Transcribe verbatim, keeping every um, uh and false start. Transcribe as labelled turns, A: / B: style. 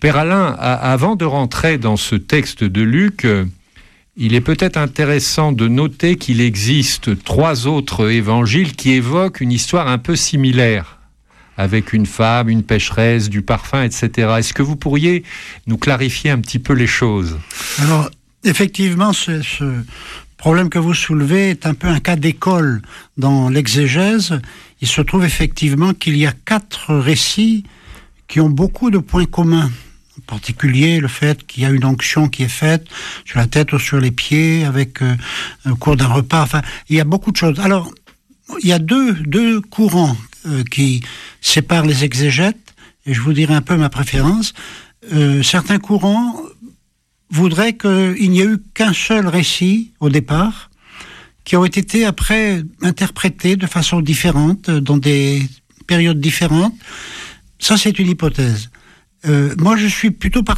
A: Père Alain, a, avant de rentrer dans ce texte de Luc, euh, il est peut-être intéressant de noter qu'il existe trois autres évangiles qui évoquent une histoire un peu similaire, avec une femme, une pécheresse, du parfum, et cetera. Est-ce que vous pourriez nous clarifier un petit peu les choses ?
B: Alors, effectivement, ce, ce problème que vous soulevez est un peu un cas d'école dans l'exégèse. Il se trouve effectivement qu'il y a quatre récits qui ont beaucoup de points communs. En particulier, le fait qu'il y a une onction qui est faite sur la tête ou sur les pieds, avec euh, au cours d'un repas. Enfin, il y a beaucoup de choses. Alors, il y a deux, deux courants euh, qui séparent les exégètes, et je vous dirai un peu ma préférence. Euh, certains courants voudraient qu'il n'y ait eu qu'un seul récit au départ, qui aurait été après interprété de façon différente, dans des périodes différentes. Ça, c'est une hypothèse. Euh, moi, je suis plutôt